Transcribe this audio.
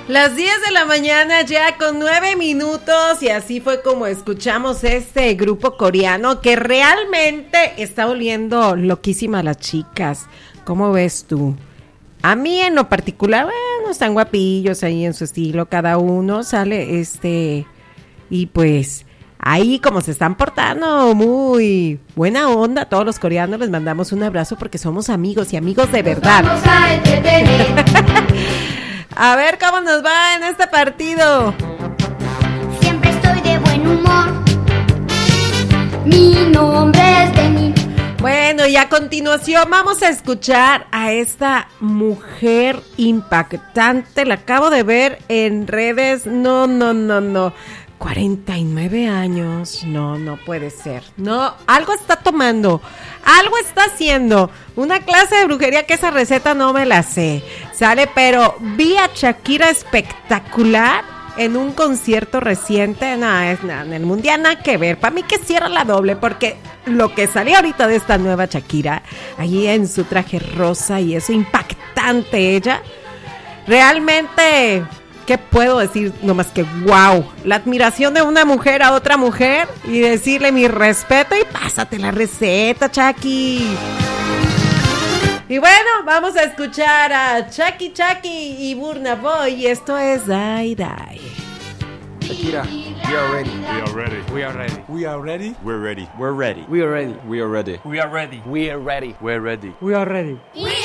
Las 10 de la mañana ya con 9 minutos y así fue como escuchamos este grupo coreano que realmente está oliendo loquísima a las chicas. ¿Cómo ves tú? A mí en lo particular, bueno, están guapillos ahí en su estilo, cada uno sale y pues ahí como se están portando muy buena onda, todos los coreanos les mandamos un abrazo porque somos amigos y amigos de verdad. Vamos a entretener. A ver cómo nos va en este partido. Siempre estoy de buen humor. Mi nombre es Denis. Bueno, y a continuación vamos a escuchar a esta mujer impactante. La acabo de ver en redes. No. 49 años. No puede ser. No, algo está tomando. Algo está haciendo. Una clase de brujería que esa receta no me la sé. Sale, pero vi a Shakira espectacular en un concierto reciente. No, en el mundial nada que ver. Para mí que cierra la doble, porque lo que salió ahorita de esta nueva Shakira, ahí en su traje rosa y eso, impactante ella. Realmente, ¿qué puedo decir? No más que wow, la admiración de una mujer a otra mujer y decirle mi respeto y pásate la receta, Chaki. Y bueno, vamos a escuchar a Chaki y Burna Boy y esto es Die Die. Shakira, we are ready. We are ready. We are ready. We are ready. We're ready. We're ready. We are ready. We are ready. We are ready. We are ready. We're ready. We are ready. We